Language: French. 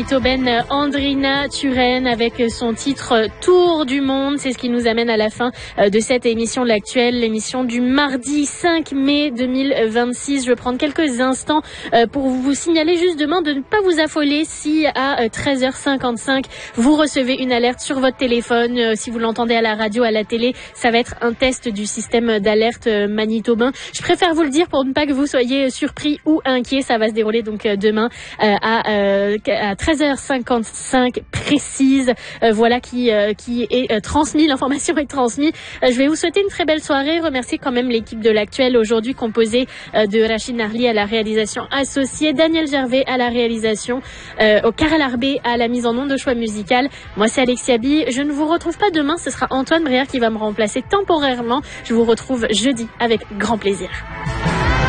manitobaine Andrina Turenne avec son titre Tour du monde. C'est ce qui nous amène à la fin de cette émission de l'Actuel, l'émission du mardi 5 mai 2026. Je vais prendre quelques instants pour vous signaler juste demain de ne pas vous affoler si à 13h55 vous recevez une alerte sur votre téléphone. Si vous l'entendez à la radio, à la télé, ça va être un test du système d'alerte manitobain. Je préfère vous le dire pour ne pas que vous soyez surpris ou inquiets. Ça va se dérouler donc demain à 13h55 précise. Voilà qui est transmis, l'information est transmise. Je vais vous souhaiter une très belle soirée, remercier quand même l'équipe de l'Actuel aujourd'hui composée de Rachid Narli à la réalisation associée, Daniel Gervais à la réalisation, au Carl Arbé à la mise en onde de choix musical. Moi c'est Alexia Bi. Je ne vous retrouve pas demain, ce sera Antoine Brière qui va me remplacer temporairement. Je vous retrouve jeudi avec grand plaisir.